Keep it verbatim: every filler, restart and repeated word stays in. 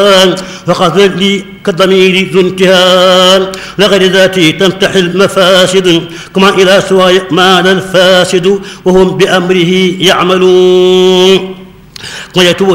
فقد لي كالضمير ذو انتهاء لغير ذاتي تنتحي المفاسد كما إلى سواي مال الفاسد وهم بأمره يعملون.